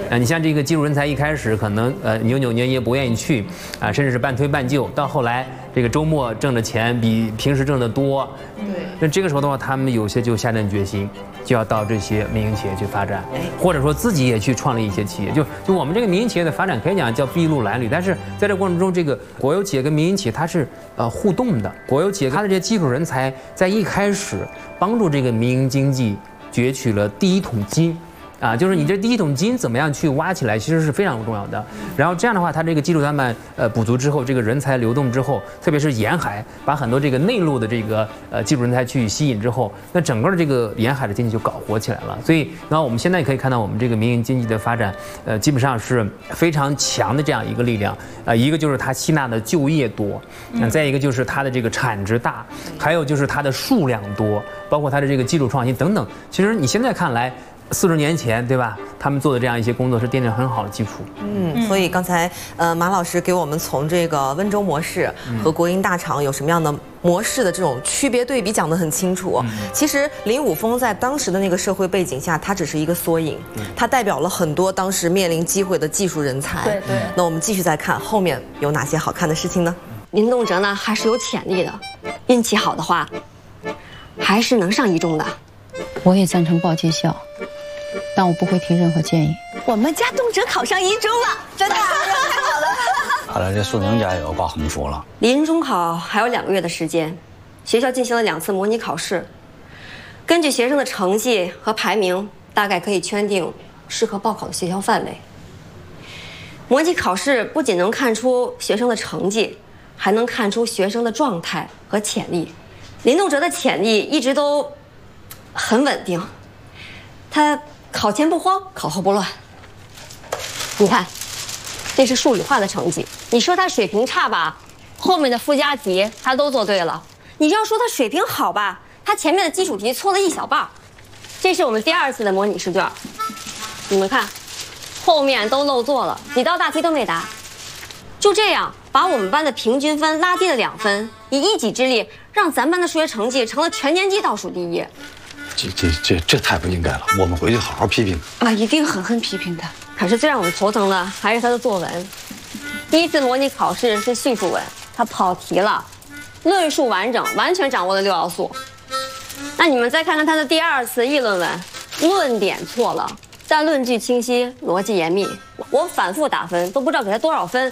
你像这个技术人才一开始可能扭扭捏捏不愿意去啊，甚至是半推半就，到后来这个周末挣的钱比平时挣的多， 对， 那这个时候的话，他们有些就下定决心，就要到这些民营企业去发展，或者说自己也去创立一些企业。就我们这个民营企业的发展，可以讲叫筚路蓝缕，但是在这过程中，这个国有企业跟民营企业它是互动的。国有企业它的这些技术人才在一开始帮助这个民营经济攫取了第一桶金。啊，就是你这第一桶金怎么样去挖起来，其实是非常重要的。然后这样的话，它这个基础单板补足之后，这个人才流动之后，特别是沿海，把很多这个内陆的这个技术人才去吸引之后，那整个的这个沿海的经济就搞活起来了。所以，然后我们现在也可以看到，我们这个民营经济的发展，基本上是非常强的这样一个力量。一个就是它吸纳的就业多，再一个就是它的这个产值大，还有就是它的数量多，包括它的这个技术创新等等。其实你现在看来。40年前，对吧？他们做的这样一些工作是奠定很好的基础。 所以刚才马老师给我们从这个温州模式和国营大厂有什么样的模式的这种区别对比讲得很清楚。其实林五峰在当时的那个社会背景下，它只是一个缩影，它代表了很多当时面临机会的技术人才。 对。 那我们继续再看后面有哪些好看的事情呢？ 林动辄呢还是有潜力的，运气好的话，还是能上一中的。 我也赞成报技校。但我不会提任何建议。 我们家动辄考上一中了，真的太好了！ 看来这苏宁家也要挂横幅了。 离中考还有2个月的时间，学校进行了2次模拟考试，根据学生的成绩和排名，大概可以圈定适合报考的学校范围。模拟考试不仅能看出学生的成绩，还能看出学生的状态和潜力。林动辄的潜力一直都很稳定，他考前不慌，考后不乱。你看，这是数理化的成绩。你说他水平差吧，后面的附加题他都做对了；你要说他水平好吧，他前面的基础题错了一小半。这是我们第2次的模拟试卷，你们看，后面都漏做了，几道大题都没答。就这样，把我们班的平均分拉低了2分，以一己之力让咱班的数学成绩成了全年级倒数第1。 这太不应该了，我们回去好好批评啊，一定狠狠批评他。 可是最让我们头疼的还是他的作文。第1次模拟考试是叙述文，他跑题了，论述完整，完全掌握了6要素。那你们再看看他的第2次议论文，论点错了，但论据清晰，逻辑严密。我反复打分，都不知道给他多少分。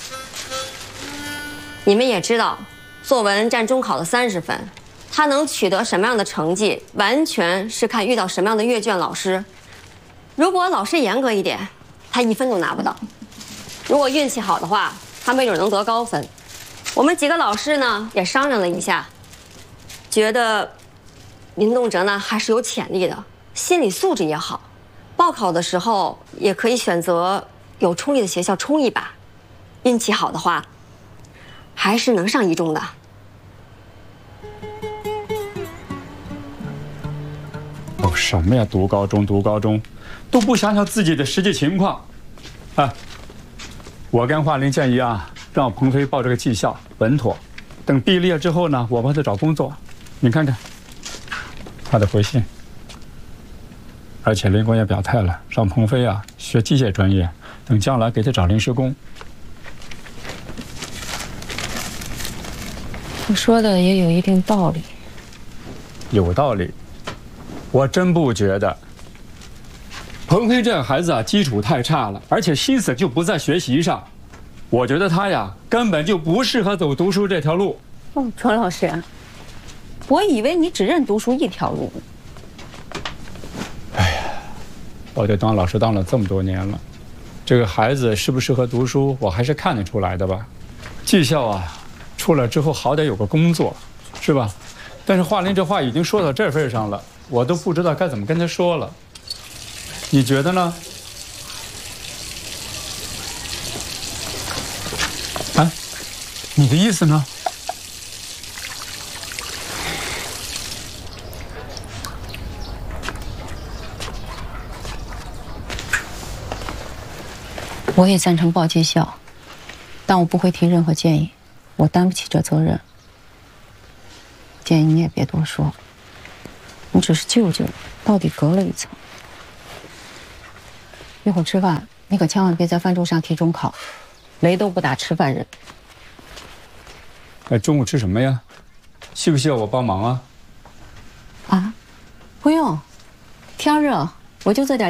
你们也知道，作文占中考的30分。他能取得什么样的成绩，完全是看遇到什么样的阅卷老师。如果老师严格一点，他1分都拿不到；如果运气好的话，他没准能得高分。我们几个老师呢也商量了一下，觉得林动辄呢还是有潜力的，心理素质也好，报考的时候也可以选择有冲力的学校冲一把，运气好的话，还是能上一中的。 哦，什么呀？读高中，都不想想自己的实际情况。啊，我跟华林建议啊，让鹏飞报这个技校，稳妥。等毕业之后呢，我帮他找工作。你看看他的回信。而且林工也表态了，让鹏飞啊学机械专业，等将来给他找临时工。 你说的也有一定道理。 有道理。我真不觉得，鹏飞这孩子啊，基础太差了，而且心思就不在学习上。我觉得他呀，根本就不适合走读书这条路。 哦，庄老师，我以为你只认读书一条路。 哎呀，我这当老师当了这么多年了，这个孩子适不适合读书，我还是看得出来的吧。技校啊，出来之后好歹有个工作，是吧？但是华林这话已经说到这份上了。我都不知道该怎么跟他说了，你觉得呢？啊，你的意思呢？ 我也赞成报技校，但我不会提任何建议，我担不起这责任。建议你也别多说。你只是救救，到底隔了一层。 一会儿吃饭，你可千万别在饭桌上提中考，雷都不打吃饭人。 中午吃什么呀？需不需要我帮忙啊？ 啊，不用，天热，我就做点